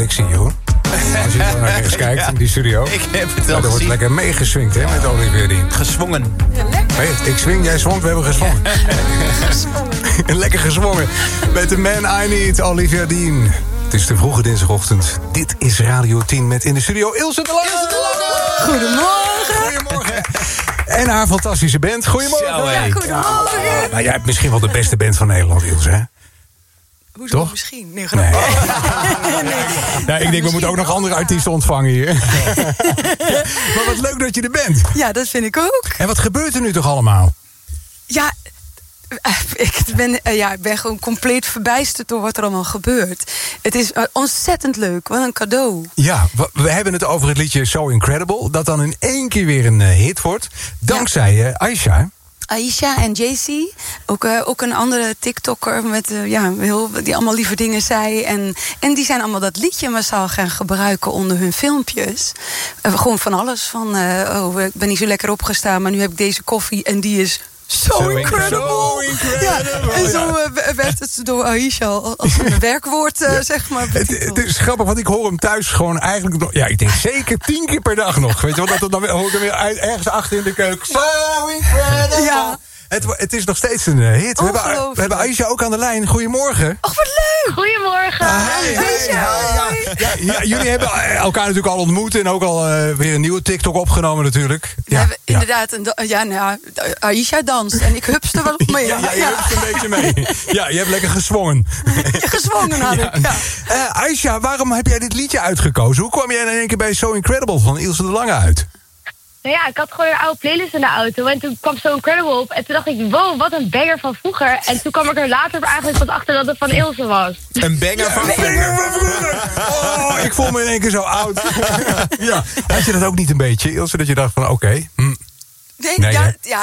Ik zie je hoor. Als je naar rechts kijkt in die studio. Ik heb het wel Er wordt gezien. lekker meegeswingd hè, met Olivier Dien. Gezwongen. Ik swing, jij zwongt, we hebben gezwongen. Lekker gezwongen. Met de man I need, Olivier Dien. Het is de vroege dinsdagochtend. Dit is Radio 10 met in de studio Ilse de Lange. Goedemorgen. Goedemorgen. En haar fantastische band. Goedemorgen. Zo, hé. Ja, goedemorgen. Nou, jij hebt misschien wel de beste band van Nederland, Ilse, hè? Hoezo Toch? misschien? Nee. Nou, ik denk, we moeten ook nog andere artiesten ontvangen hier. Maar wat leuk dat je er bent. Ja, dat vind ik ook. En wat gebeurt er nu toch allemaal? Ja, ik ben gewoon compleet verbijsterd door wat er allemaal gebeurt. Het is ontzettend leuk. Wat een cadeau. Ja, we hebben het over het liedje So Incredible. Dat dan in één keer weer een hit wordt. Dankzij Aisha. Aisha en JC, ook een andere TikToker met die allemaal lieve dingen zei. En die zijn allemaal dat liedje massaal gaan gebruiken onder hun filmpjes. Gewoon van alles. Van, ik ben niet zo lekker opgestaan, maar nu heb ik deze koffie en die is so incredible. So incredible. Ja, en zo werd het door Aisha als een werkwoord, zeg maar. Het is grappig, want ik hoor hem thuis gewoon eigenlijk nog... Ja, ik denk zeker 10 keer per dag nog. Weet je wel, dan hoor ik hem weer ergens achter in de keuken. So incredible. Ja. Het is nog steeds een hit. We hebben Aisha ook aan de lijn. Goedemorgen. Och, wat leuk! Goedemorgen. Ja, jullie hebben elkaar natuurlijk al ontmoet... en ook al weer een nieuwe TikTok opgenomen natuurlijk. We hebben inderdaad Aisha danst en ik hupste er wel op mee. Ja, je hupst een beetje mee. Ja, je hebt lekker gezwongen. Gezwongen had ik, ja. Aisha, waarom heb jij dit liedje uitgekozen? Hoe kwam jij in één keer bij So Incredible van Ilse de Lange uit? Nou ja, ik had gewoon een oude playlist in de auto en toen kwam So Incredible op. En toen dacht ik, wow, wat een banger van vroeger. En toen kwam ik er later eigenlijk pas achter dat het van Ilse was. Een banger van vroeger. Oh, ik voel me in één keer zo oud. Ja. Had je dat ook niet een beetje, Ilse, dat je dacht van oké... Nee.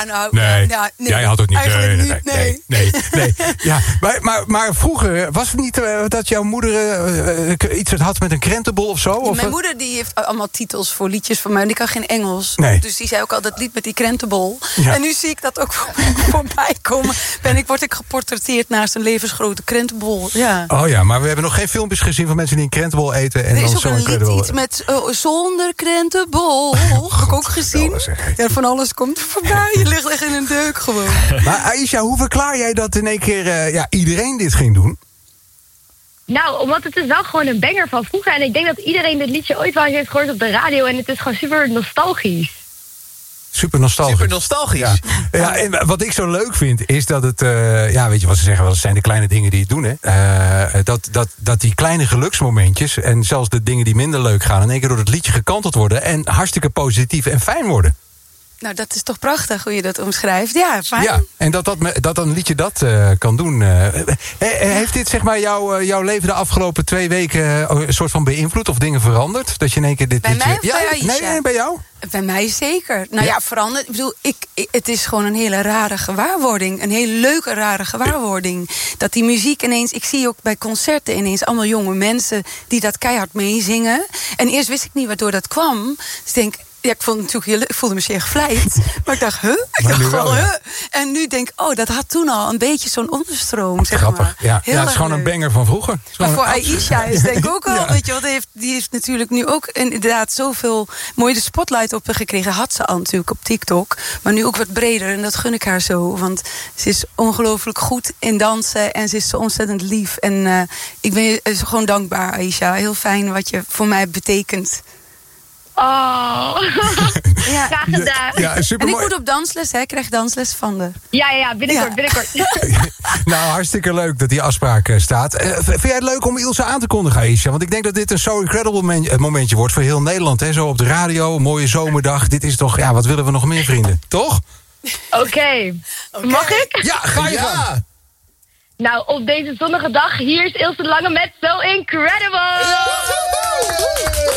Jij had het niet. Eigenlijk Nee. Ja, maar vroeger was het niet dat jouw moeder iets had met een krentenbol of zo? Of? Mijn moeder die heeft allemaal titels voor liedjes van mij. En die kan geen Engels. Nee. Dus die zei ook al dat lied met die krentenbol. Ja. En nu zie ik dat ook voorbij komen. Word ik geportretteerd naast een levensgrote krentenbol. Ja. Oh ja, maar we hebben nog geen filmpjes gezien van mensen die een krentenbol eten. En er is dan ook zo een lied Incredible. iets met zonder krentenbol. Heb ik ook gezien. Ja, van alles komt voorbij. Je ligt echt in een deuk gewoon. Maar Aisha, hoe verklaar jij dat in één keer iedereen dit ging doen? Nou, omdat het is wel gewoon een banger van vroeger. En ik denk dat iedereen dit liedje ooit wel eens heeft gehoord op de radio. En het is gewoon super nostalgisch. Super nostalgisch. Super nostalgisch. Ja, en wat ik zo leuk vind, is dat het... weet je wat ze zeggen, wel, het zijn de kleine dingen die het doen, hè. Dat die kleine geluksmomentjes... en zelfs de dingen die minder leuk gaan... in één keer door het liedje gekanteld worden... en hartstikke positief en fijn worden. Nou, dat is toch prachtig hoe je dat omschrijft. Ja, fijn. Ja, en dat een liedje dat kan doen. Heeft dit zeg maar jouw leven de afgelopen 2 weken... een soort van beïnvloed of dingen veranderd? Dat je in één keer dit bij liedje... mij of bij Aisha? Nee, bij jou? Bij mij zeker. Nou ja, veranderd. Ik bedoel, het is gewoon een hele rare gewaarwording. Een hele leuke rare gewaarwording. Dat die muziek ineens... Ik zie ook bij concerten ineens allemaal jonge mensen... die dat keihard meezingen. En eerst wist ik niet waardoor dat kwam. Dus ik denk... Ja, ik voelde me zeer gevleid. Maar ik dacht, En nu denk ik, dat had toen al een beetje zo'n onderstroom, zeg grappig. maar. Ja, het is gewoon een banger van vroeger. Maar voor Aisha is denk ik ook al, weet je wat, die heeft natuurlijk nu ook inderdaad zoveel mooie de spotlight op gekregen. Had ze al natuurlijk op TikTok. Maar nu ook wat breder en dat gun ik haar zo. Want ze is ongelooflijk goed in dansen en ze is zo ontzettend lief. En ik ben je gewoon dankbaar, Aisha. Heel fijn wat je voor mij betekent. Oh, graag gedaan. Ja, super en ik mooi. moet op dansles, hè? Ik krijg dansles van de... Ja, binnenkort. Nou, hartstikke leuk dat die afspraak staat. Vind jij het leuk om Ilse aan te kondigen, Aisha? Want ik denk dat dit een So Incredible momentje wordt voor heel Nederland. Hè? Zo op de radio, een mooie zomerdag. Dit is toch, wat willen we nog meer, vrienden? Toch? Oké. Mag ik? Ja, ga je gang. Nou, op deze zonnige dag, hier is Ilse de Lange met So Incredible.